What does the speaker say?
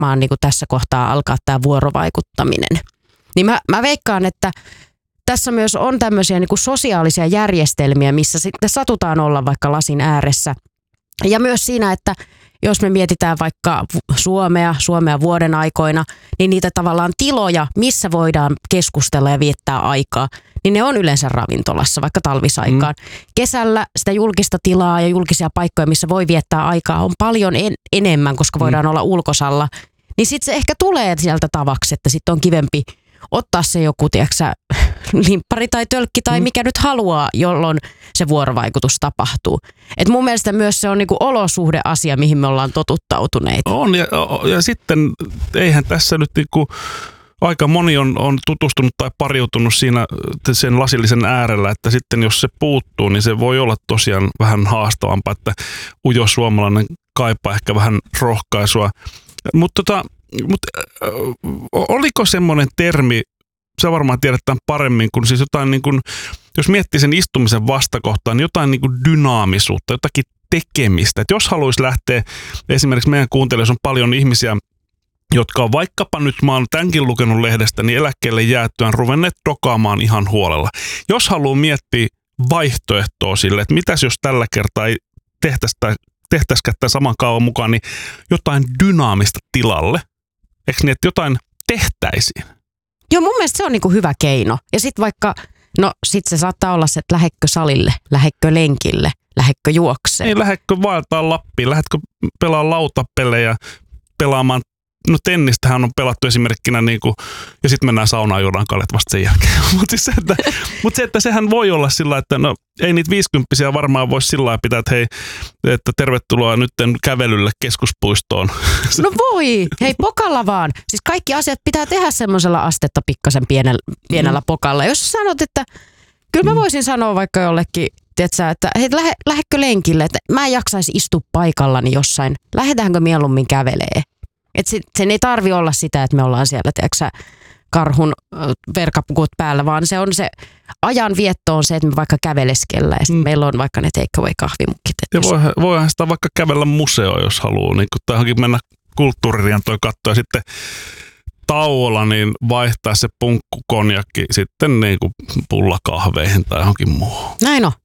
varmaan niin kuin tässä kohtaa alkaa tämä vuorovaikuttaminen. Niin mä veikkaan, että tässä myös on tämmöisiä niin kuin sosiaalisia järjestelmiä, missä sitten satutaan olla vaikka lasin ääressä. Ja myös siinä, että jos me mietitään vaikka Suomea vuoden aikoina, niin niitä tavallaan tiloja, missä voidaan keskustella ja viettää aikaa, niin ne on yleensä ravintolassa, vaikka talvisaikaan. Kesällä sitä julkista tilaa ja julkisia paikkoja, missä voi viettää aikaa, on paljon enemmän, koska voidaan olla ulkosalla. Niin sitten se ehkä tulee sieltä tavaksi, että sitten on kivempi ottaa se joku, tiedätkö, limppari tai tölkki tai mikä nyt haluaa, jolloin se vuorovaikutus tapahtuu. Et mun mielestä myös se on niinku olosuhdeasia, mihin me ollaan totuttautuneita. On, ja sitten eihän tässä nyt niinku, aika moni on tutustunut tai pariutunut siinä sen lasillisen äärellä, että sitten jos se puuttuu, niin se voi olla tosiaan vähän haastavampaa, että ujo suomalainen kaipaa ehkä vähän rohkaisua. Mutta oliko semmoinen termi, sä varmaan tiedät tämän paremmin, kun siis jotain niin kuin, jos miettii sen istumisen vastakohtaan, niin jotain niin kuin dynaamisuutta, jotakin tekemistä. Että jos haluaisi lähteä, esimerkiksi meidän kuuntelijoissa on paljon ihmisiä, jotka on vaikkapa nyt, mä oon tämänkin lukenut lehdestä, niin eläkkeelle jäätyään ruvenneet dokaamaan ihan huolella. Jos haluaa miettiä vaihtoehtoa sille, että mitäs jos tällä kertaa ei tehtäisikään tämän saman kaavan mukaan, niin jotain dynaamista tilalle. Eikö niin, että jotain tehtäisiin? Joo, mun mielestä se on niinku hyvä keino. Ja sitten vaikka, no sit se saattaa olla se, että lähetkö salille, lähetkö lenkille, lähetkö juokseen. Ei, lähetkö vaeltaa Lappiin, lähetkö pelaa lautapelejä, pelaamaan, no tennistähän on pelattu esimerkkinä niinku, ja sitten mennään saunaan juodaan kaljat vasta sen jälkeen. Mutta se, että sehän voi olla sillä, että no ei niitä 50-vuotiaita varmaan voisi sillä lailla pitää, että hei, että tervetuloa nyt kävelylle keskuspuistoon. No voi, hei pokalla vaan. Siis kaikki asiat pitää tehdä semmoisella astetta pikkasen pienellä pokalla. Jos sanot, että kyllä mä voisin sanoa vaikka jollekin, tiedätkö, että hei, lähdekö lenkille, että mä en jaksaisi istua paikallani jossain. Lähdetäänkö mieluummin kävelee? Että sen ei tarvi olla sitä, että me ollaan siellä, tiedätkö, karhun verkapukut päällä, vaan se on se ajanvietto on se, että me vaikka käveleskellä ja sitten meillä on vaikka ne takeaway kahvimukit. Ja voihan sitä vaikka kävellä museoon, jos haluaa, niin tai johonkin mennä kulttuuririentoon katsoa ja sitten tauolla niin vaihtaa se punkkukonjakki sitten niin kuin pullakahveihin tai johonkin muuhun. Näin on.